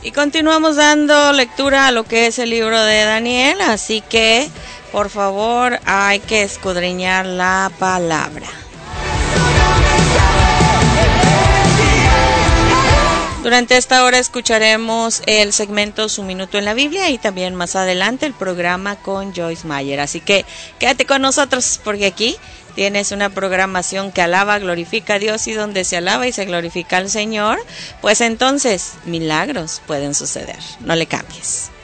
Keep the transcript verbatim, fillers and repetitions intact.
Y continuamos dando lectura a lo que es el libro de Daniel, así que por favor hay que escudriñar la palabra. Durante esta hora escucharemos el segmento Su Minuto en la Biblia y también más adelante el programa con Joyce Meyer. Así que quédate con nosotros porque aquí tienes una programación que alaba, glorifica a Dios, y donde se alaba y se glorifica al Señor, pues entonces milagros pueden suceder. No le cambies.